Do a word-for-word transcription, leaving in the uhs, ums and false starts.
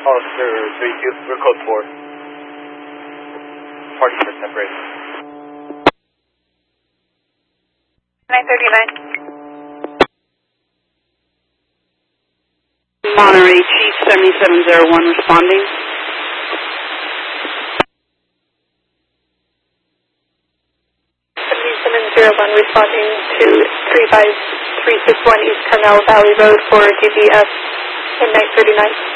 Officer three two, we're code four. Parties are separated. nine thirty-nine. Monterey Chief seventy-seven oh one responding. seventy-seven oh one responding to three five three six one East Carmel Valley Road for D B F in nine thirty-nine.